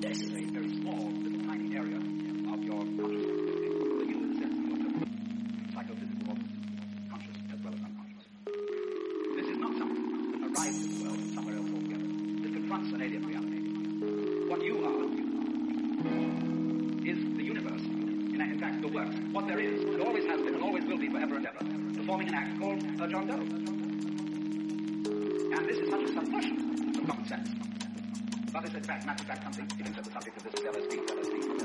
This is a very small, little tiny area of your consciousness. The you in the sense of your psychophysical or conscious as well as unconscious. This is not something that arrives in the world somewhere else altogether. This confronts an alien reality. What you are is the universe. In fact, the works. What there is, and always has been, and always will be forever and ever, performing an act called a John Doe. And this is such a subversion of common sense. But it's in fact, matter of fact, something, even to the subject of this LSD.